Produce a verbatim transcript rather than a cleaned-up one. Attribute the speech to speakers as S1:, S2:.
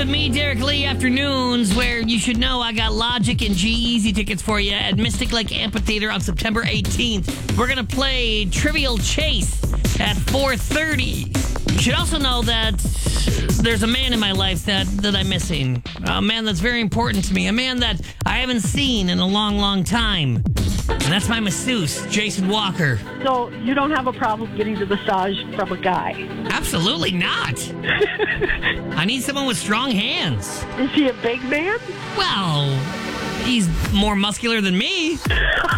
S1: with me, Derek Lee Afternoons, where you should know I got Logic and G-Eazy tickets for you at Mystic Lake Amphitheater on September eighteenth. We're going to play Trivial Chase at four thirty. You should also know that there's a man in my life that, that I'm missing. A man that's very important to me. A man that I haven't seen in a long, long time. And that's my masseuse, Jason Walker.
S2: So you don't have a problem getting the massage from a guy?
S1: Absolutely not. I need someone with strong hands.
S2: Is he a big man?
S1: Well, he's more muscular than me.